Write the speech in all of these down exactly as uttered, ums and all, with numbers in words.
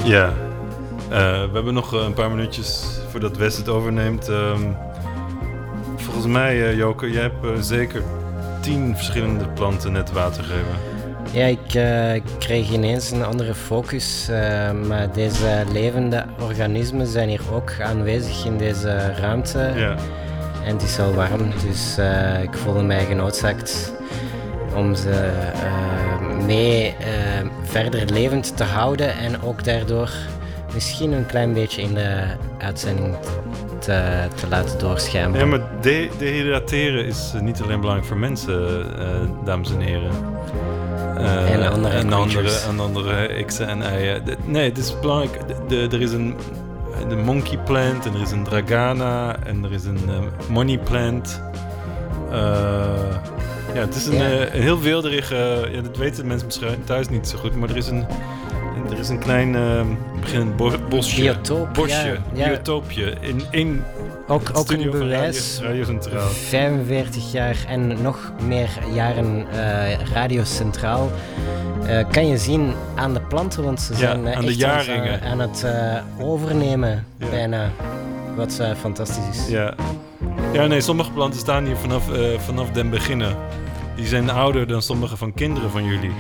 Ja, uh, we hebben nog een paar minuutjes voordat Wes het overneemt. Um, volgens mij, uh, Joke, jij hebt uh, zeker tien verschillende planten net water gegeven. Ja, ik uh, kreeg ineens een andere focus, uh, maar deze levende organismen zijn hier ook aanwezig in deze ruimte. Ja. En het is al warm, dus uh, ik voelde mij genoodzaakt om ze uh, mee uh, verder levend te houden en ook daardoor misschien een klein beetje in de uitzending te, te laten doorschijnen. Ja, maar de- dehydrateren is niet alleen belangrijk voor mensen, uh, dames en heren. Uh, en andere en andere, creatures. en andere x'en en y'en. De, nee, het is belangrijk. De, de, er is een de monkey plant en er is een dragana en er is een uh, money plant. Uh, ja, het is een, ja. uh, een heel weelderige... Ja, dat weten mensen misschien thuis niet zo goed, maar er is een, er is een klein uh, beginnend bo- bosje. Biotoop, bosje, ja, biotoopje in één... Ook, ook een bewijs, Radio, Radio Centraal. vijfenveertig jaar en nog meer jaren uh, Radio Centraal. Uh, kan je zien aan de planten, want ze zijn ja, uh, aan, echt de jaringen. aan het uh, overnemen, ja. bijna. Wat uh, fantastisch is. Ja. ja, nee, sommige planten staan hier vanaf, uh, vanaf den beginnen. Die zijn ouder dan sommige van kinderen van jullie.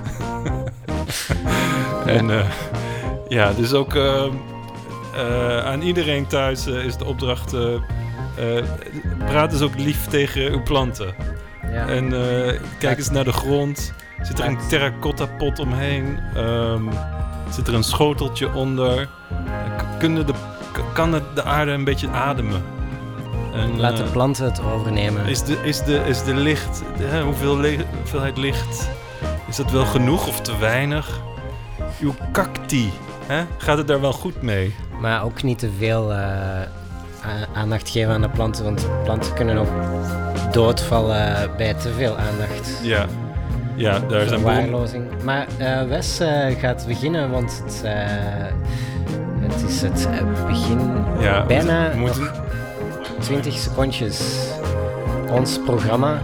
en uh, ja, dus ook... Uh, Uh, aan iedereen thuis uh, is de opdracht... Uh, uh, praat dus ook lief tegen uw planten. Ja. En uh, kijk eens naar de grond. Zit er een terracotta pot omheen? Um, zit er een schoteltje onder? Kunnen de, kan de, de aarde een beetje ademen? En, Laat de uh, planten het overnemen. Is de, is de, is de licht... De, hoeveel le- hoeveelheid licht... Is dat wel genoeg of te weinig? Uw cacti... Hè? Gaat het daar wel goed mee? Maar ook niet te veel uh, aandacht geven aan de planten, want planten kunnen ook doodvallen bij te veel aandacht. Ja, ja daar zijn waarlozing. Maar uh, Wes uh, gaat beginnen, want het, uh, het is het uh, begin. Ja, bijna we moeten... nog twintig secondjes. Ons programma.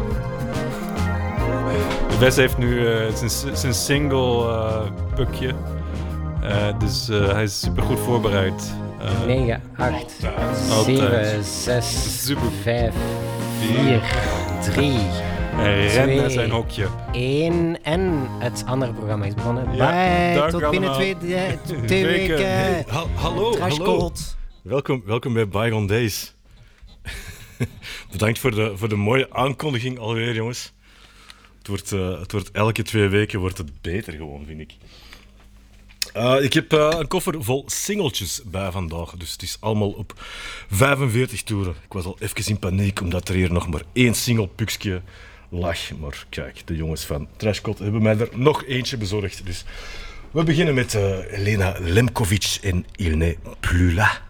Wes heeft nu uh, zijn, zijn single uh, pukje. Uh, dus uh, hij is super goed voorbereid. Uh, negen, acht, zeven, zes, vijf, vier, drie, Hij rent naar zijn hokje. één en het andere programma is begonnen. Ja, Bye, tot binnen twee, twee, twee weken. Hey, ha- hallo, hallo. Welkom, welkom bij Bygone Days. Bedankt voor de, voor de mooie aankondiging alweer, jongens. Het wordt, uh, het wordt elke twee weken wordt het beter gewoon, vind ik. Uh, ik heb uh, een koffer vol singeltjes bij vandaag, dus het is allemaal op vijfenveertig toeren. Ik was al even in paniek, omdat er hier nog maar één single puksje lag. Maar kijk, de jongens van Trashcot hebben mij er nog eentje bezorgd. Dus we beginnen met uh, Elena Lemkovic en Il n'est plus là.